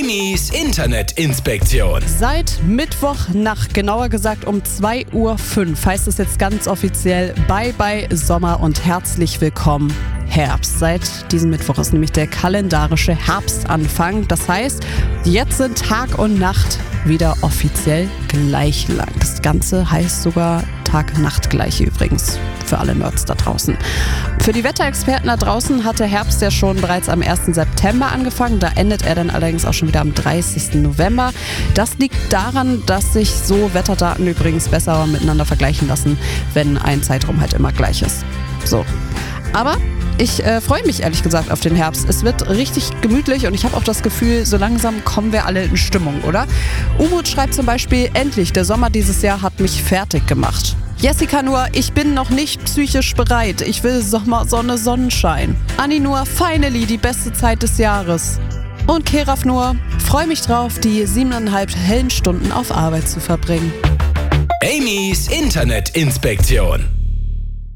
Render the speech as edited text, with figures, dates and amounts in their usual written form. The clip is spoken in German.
Amy's Internetinspektion. Seit Mittwochnacht, genauer gesagt um 2:05 Uhr, heißt es jetzt ganz offiziell Bye Bye Sommer und herzlich willkommen Herbst. Seit diesem Mittwoch ist nämlich der kalendarische Herbstanfang. Das heißt, jetzt sind Tag und Nacht wieder offiziell gleich lang. Das Ganze heißt sogar Tag-Nacht-Gleiche übrigens, für alle Nerds da draußen. Für die Wetterexperten da draußen hat der Herbst ja schon bereits am 1. September angefangen. Da endet er dann allerdings auch schon wieder am 30. November. Das liegt daran, dass sich so Wetterdaten übrigens besser miteinander vergleichen lassen, wenn ein Zeitraum halt immer gleich ist. So. Aber ich freue mich ehrlich gesagt auf den Herbst. Es wird richtig gemütlich und ich habe auch das Gefühl, so langsam kommen wir alle in Stimmung, oder? Umut schreibt zum Beispiel, endlich, der Sommer dieses Jahr hat mich fertig gemacht. Jessica nur, ich bin noch nicht psychisch bereit. Ich will Sommer, Sonne, Sonnenschein. Anni nur, finally, die beste Zeit des Jahres. Und Keraf nur, freue mich drauf, die 7,5 hellen Stunden auf Arbeit zu verbringen. Amy's Internetinspektion.